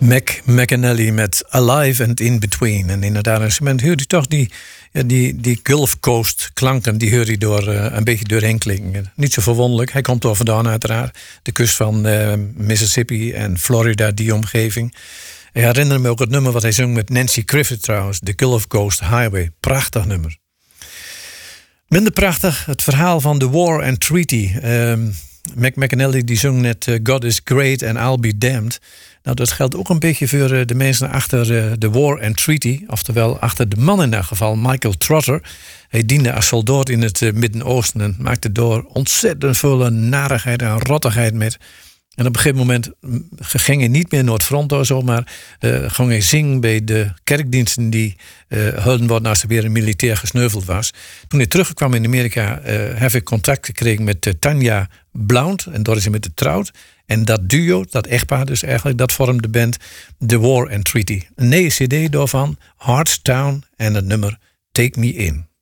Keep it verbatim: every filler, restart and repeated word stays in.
Mac McAnally met Alive and In Between. En inderdaad, als je hoort je toch die, die, die Gulf Coast klanken, die hoor je door, uh, een beetje doorheen klinken. Niet zo verwonderlijk. Hij komt door vandaan uiteraard. De kust van uh, Mississippi en Florida, die omgeving. Ik herinner me ook het nummer wat hij zong met Nancy Griffith trouwens. The Gulf Coast Highway. Prachtig nummer. Minder prachtig, het verhaal van The War and Treaty. Um, Mac McAnally die zong net uh, God is Great and I'll Be Damned. Nou, dat geldt ook een beetje voor uh, de mensen achter uh, The War and Treaty. Oftewel achter de man in dat geval, Michael Trotter. Hij diende als soldaat in het uh, Midden-Oosten en maakte door ontzettend veel narigheid en rottigheid met. En op een gegeven moment ging hij niet meer naar het front of zo, maar uh, ging hij zingen bij de kerkdiensten die uh, hielden worden als er weer een militair gesneuveld was. Toen hij terugkwam in Amerika, uh, heb ik contact gekregen met uh, Tanja Blount en daar is hij met getrouwd. En dat duo, dat echtpaar dus eigenlijk, dat vormde de band The War and Treaty. Een nieuwe cd daarvan, Heartstown en het nummer Take Me In.